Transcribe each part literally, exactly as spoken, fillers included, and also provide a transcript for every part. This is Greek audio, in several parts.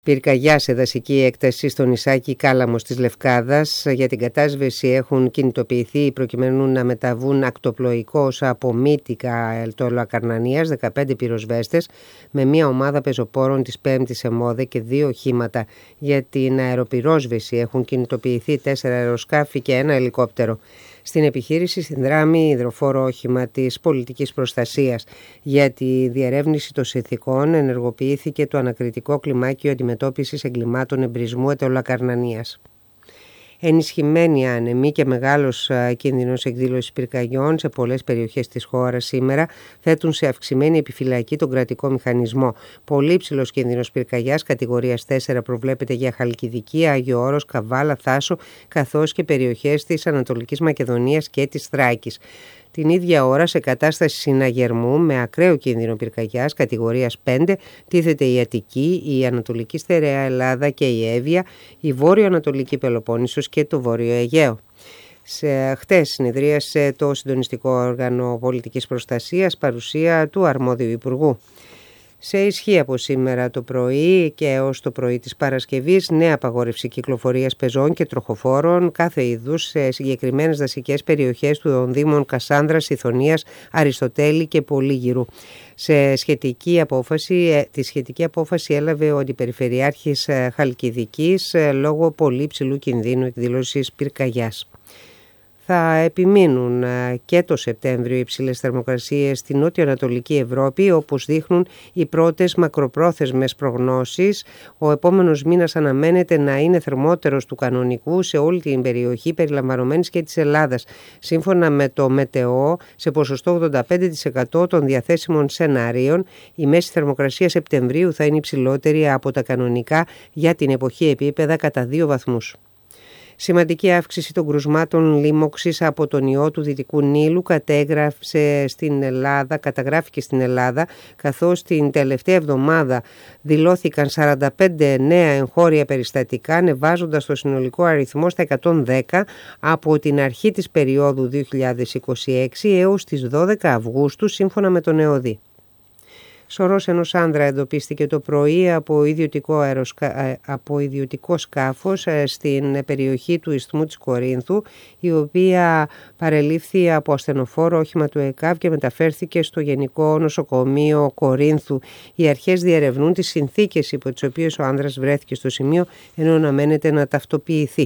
Πυρκαγιά σε δασική έκταση στο νησάκι Κάλαμος της Λευκάδας. Για την κατάσβεση έχουν κινητοποιηθεί προκειμένου να μεταβούν ακτοπλοϊκώς από Μύτικα Ελτόλου-Ακαρνανίας δεκαπέντε πυροσβέστες με μια ομάδα πεζοπόρων της πέμπτης ΕΜΟΔΕ και δύο οχήματα. Για την αεροπυρόσβεση έχουν κινητοποιηθεί τέσσερα αεροσκάφη και ένα ελικόπτερο. Στην επιχείρηση συνδράμει υδροφόρο όχημα της πολιτικής προστασίας. Για τη διερεύνηση των συνθηκών ενεργοποιήθηκε το ανακριτικό κλιμάκιο αντιμετώπισης εγκλημάτων εμπρισμού Ελτόλου-Ακαρνανίας. Ενισχυμένη άνεμη και μεγάλος κίνδυνος εκδήλωσης πυρκαγιών σε πολλές περιοχές της χώρας σήμερα θέτουν σε αυξημένη επιφυλακή τον κρατικό μηχανισμό. Πολύ ψηλός κίνδυνος πυρκαγιάς κατηγορίας τέσσερα προβλέπεται για Χαλκιδική, Άγιο Όρος, Καβάλα, Θάσο καθώς και περιοχές της Ανατολικής Μακεδονίας και της Θράκης. Την ίδια ώρα, σε κατάσταση συναγερμού με ακραίο κίνδυνο πυρκαγιάς κατηγορίας πέντε, τίθεται η Αττική, η Ανατολική Στερεά Ελλάδα και η Εύβοια, η Βόρειο-Ανατολική Πελοπόννησος και το Βόρειο Αιγαίο. Σε χτες συνεδρίασε το Συντονιστικό Όργανο Πολιτικής Προστασίας, παρουσία του αρμόδιου Υπουργού. Σε ισχύ από σήμερα το πρωί και έως το πρωί της Παρασκευής, νέα απαγόρευση κυκλοφορίας πεζών και τροχοφόρων κάθε είδους σε συγκεκριμένες δασικές περιοχές των Δήμων Κασάνδρας, Ιθωνίας, Αριστοτέλη και Πολύγυρου. Σε σχετική απόφαση, τη σχετική απόφαση έλαβε ο Αντιπεριφερειάρχης Χαλκιδικής λόγω πολύ ψηλού κινδύνου εκδήλωσης πυρκαγιάς. Θα επιμείνουν και το Σεπτέμβριο υψηλές θερμοκρασίες στην νότιο-ανατολική Ευρώπη, όπως δείχνουν οι πρώτες μακροπρόθεσμες προγνώσεις. Ο επόμενος μήνας αναμένεται να είναι θερμότερος του κανονικού σε όλη την περιοχή, περιλαμβανομένης και της Ελλάδας. Σύμφωνα με το ΜΕΤΕΟ, σε ποσοστό ογδόντα πέντε τοις εκατό των διαθέσιμων σενάριων, η μέση θερμοκρασία Σεπτεμβρίου θα είναι υψηλότερη από τα κανονικά για την εποχή επίπεδα κατά δύο βαθμούς. Σημαντική αύξηση των κρουσμάτων λίμωξης από τον ιό του Δυτικού Νείλου κατέγραψε στην Ελλάδα, καταγράφηκε στην Ελλάδα, καθώς την τελευταία εβδομάδα δηλώθηκαν σαράντα πέντε νέα εγχώρια περιστατικά, ανεβάζοντας το συνολικό αριθμό στα εκατόν δέκα από την αρχή της περίοδου δύο χιλιάδες είκοσι έξι έως τις δώδεκα Αυγούστου, σύμφωνα με τον ΕΟΔΗ. Σωρός ενός άνδρα εντοπίστηκε το πρωί από ιδιωτικό, αεροσκα... από ιδιωτικό σκάφος στην περιοχή του Ισθμού της Κορίνθου, η οποία παρελήφθη από ασθενοφόρο όχημα του ΕΚΑΒ και μεταφέρθηκε στο Γενικό Νοσοκομείο Κορίνθου. Οι αρχές διερευνούν τις συνθήκες υπό τις οποίες ο άνδρας βρέθηκε στο σημείο, ενώ αναμένεται να ταυτοποιηθεί.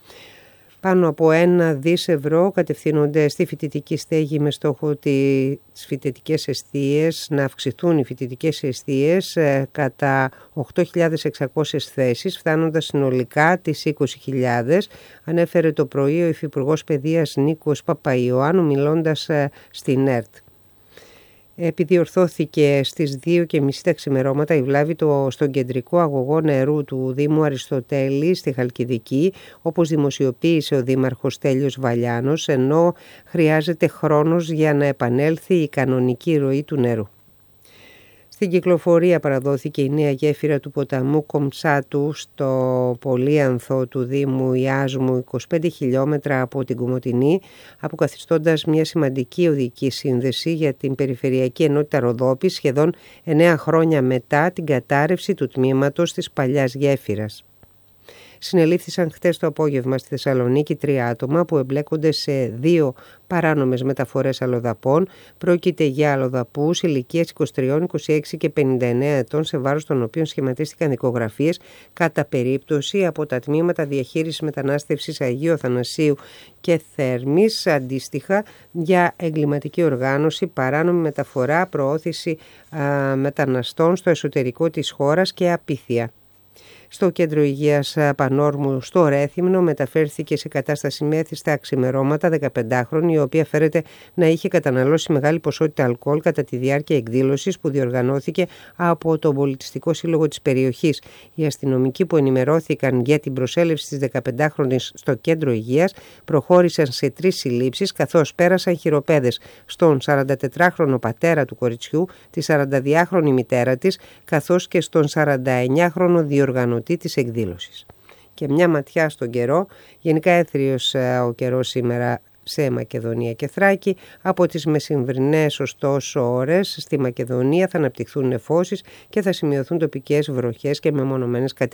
Πάνω από ένα δις ευρώ κατευθύνονται στη φοιτητική στέγη με στόχο τις φοιτητικές εστίες, να αυξηθούν οι φοιτητικές εστίες κατά οκτώ χιλιάδες εξακόσιες θέσεις, φτάνοντας συνολικά τις είκοσι χιλιάδες, ανέφερε το πρωί ο Υφυπουργός Παιδείας Νίκος Παπαϊωάννου μιλώντας στην ΕΡΤ. Επιδιορθώθηκε στις δύο και μισή τα ξημερώματα η βλάβη το, στον κεντρικό αγωγό νερού του Δήμου Αριστοτέλη στη Χαλκιδική, όπως δημοσιοποίησε ο Δήμαρχος Τέλειος Βαλιάνος, ενώ χρειάζεται χρόνος για να επανέλθει η κανονική ροή του νερού. Στην κυκλοφορία παραδόθηκε η νέα γέφυρα του ποταμού Κομψάτου στο Πολύανθο του Δήμου Ιάσμου, είκοσι πέντε χιλιόμετρα από την Κομοτηνή, αποκαθιστώντας μια σημαντική οδική σύνδεση για την Περιφερειακή Ενότητα Ροδόπης σχεδόν εννέα χρόνια μετά την κατάρρευση του τμήματος της παλιάς γέφυρας. Συνελήφθησαν χτες το απόγευμα στη Θεσσαλονίκη τρία άτομα που εμπλέκονται σε δύο παράνομες μεταφορές αλλοδαπών. Πρόκειται για αλλοδαπούς ηλικίας είκοσι τρία, είκοσι έξι και πενήντα εννέα ετών, σε βάρος των οποίων σχηματίστηκαν δικογραφίες κατά περίπτωση από τα τμήματα διαχείρισης μετανάστευσης Αγίου Αθανασίου και Θέρμης, αντίστοιχα για εγκληματική οργάνωση, παράνομη μεταφορά, προώθηση α, μεταναστών στο εσωτερικό της χώρας και απίθεια. Στο κέντρο υγείας Πανόρμου στο Ρέθυμνο μεταφέρθηκε σε κατάσταση μέθιστα ξημερώματα δεκαπεντάχρονη, η οποία φέρεται να είχε καταναλώσει μεγάλη ποσότητα αλκοόλ κατά τη διάρκεια εκδήλωσης που διοργανώθηκε από τον Πολιτιστικό Σύλλογο της περιοχής. Οι αστυνομικοί που ενημερώθηκαν για την προσέλευση της δεκαπεντάχρονης στο κέντρο υγείας προχώρησαν σε τρεις συλλήψεις, καθώς πέρασαν χειροπέδες στον σαραντατετράχρονο πατέρα του κοριτσιού, τη σαρανταδυάχρονη μητέρα της, καθώς και στον σαρανταεννιάχρονο διοργανωτή της εκδήλωσης. Και μια ματιά στον καιρό. Γενικά έθριος ο καιρός σήμερα σε Μακεδονία και Θράκη. Από τις μεσημβρινές ωστόσο ώρες στη Μακεδονία θα αναπτυχθούν νεφώσεις και θα σημειωθούν τοπικές βροχές και μεμονωμένες καταιγίδες.